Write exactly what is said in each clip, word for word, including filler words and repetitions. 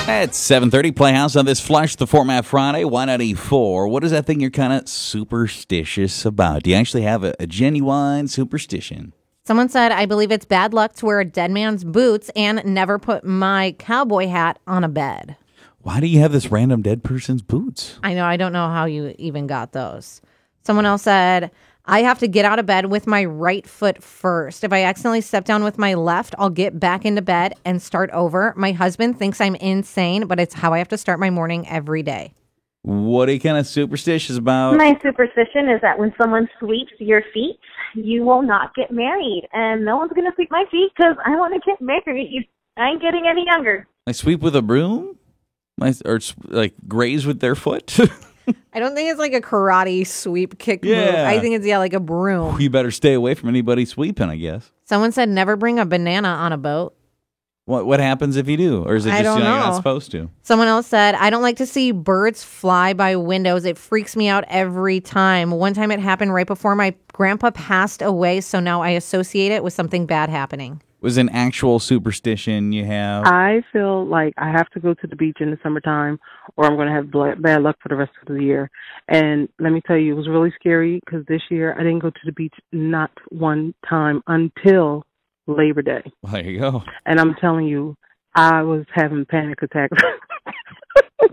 At seven thirty, Playhouse on this Flush the Format Friday, one ninety-four. What is that thing you're kind of superstitious about? Do you actually have a, a genuine superstition? Someone said, I believe it's bad luck to wear a dead man's boots and never put my cowboy hat on a bed. Why do you have this random dead person's boots? I know. I don't know how you even got those. Someone else said, I have to get out of bed with my right foot first. If I accidentally step down with my left, I'll get back into bed and start over. My husband thinks I'm insane, but it's how I have to start my morning every day. What are you kind of superstitious about? My superstition is that when someone sweeps your feet, you will not get married. And no one's going to sweep my feet because I want to get married. I ain't getting any younger. I sweep with a broom? Or like graze with their foot? I don't think it's like a karate sweep kick Yeah. move. I think it's, yeah, like a broom. You better stay away from anybody sweeping, I guess. Someone said never bring a banana on a boat. What what happens if you do? Or is it I just don't you know, you're know. not supposed to? Someone else said, I don't like to see birds fly by windows. It freaks me out every time. One time it happened right before my grandpa passed away, so now I associate it with something bad happening. Was an actual superstition you have? I feel like I have to go to the beach in the summertime or I'm going to have bla- bad luck for the rest of the year. And let me tell you, it was really scary because this year I didn't go to the beach not one time until Labor Day. Well, there you go. And I'm telling you, I was having panic attacks because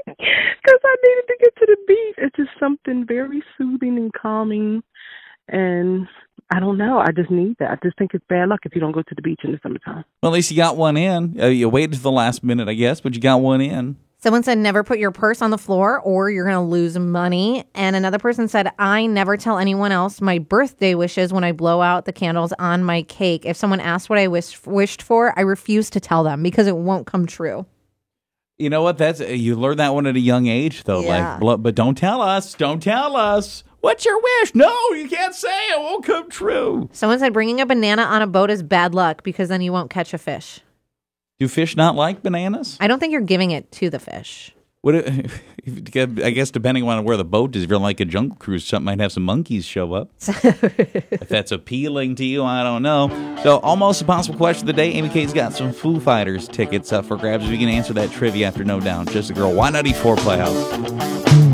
I needed to get to the beach. It's just something very soothing and calming. And I don't know. I just need that. I just think it's bad luck if you don't go to the beach in the summertime. Well, at least you got one in. Uh, you waited to the last minute, I guess, but you got one in. Someone said never put your purse on the floor or you're going to lose money. And another person said, I never tell anyone else my birthday wishes when I blow out the candles on my cake. If someone asks what I wish, wished for, I refuse to tell them because it won't come true. You know what? That's you learned that one at a young age, though. Yeah. Like, but don't tell us. Don't tell us. What's your wish? No, you can't say it. Won't come true. Someone said bringing a banana on a boat is bad luck because then you won't catch a fish. Do fish not like bananas? I don't think you're giving it to the fish. What? I guess depending on where the boat is, if you're like a jungle cruise, something might have some monkeys show up. If that's appealing to you, I don't know. So, almost impossible question of the day. Amy Kate's got some Foo Fighters tickets up for grabs. If you can answer that trivia after No Doubt. Just a Girl, Y ninety-four Playhouse.